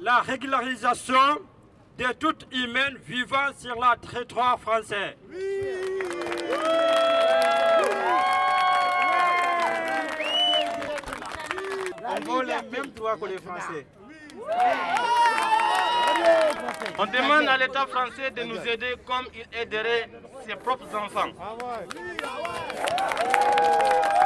la régularisation de toute humaine vivant sur le territoire français. On veut les mêmes droits que les Français. On demande à l'État français de nous aider comme il aiderait ses propres enfants.